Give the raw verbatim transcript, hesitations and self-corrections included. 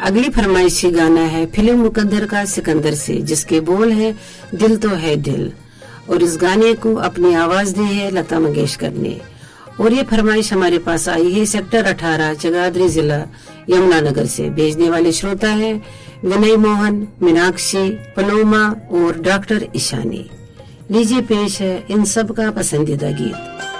अगली फरमाइशी गाना है फिल्म मुकद्दर का सिकंदर से, जिसके बोल है दिल तो है दिल, और इस गाने को अपनी आवाज दी है लता मंगेशकर ने। और ये फरमाइश हमारे पास आई है सेक्टर अठारह जगाधरी जिला यमुनानगर से। भेजने वाले श्रोता है विनय मोहन, मीनाक्षी, पलोमा और डॉक्टर ईशानी। लीजिए पेश है इन सब का पसंदीदा गीत।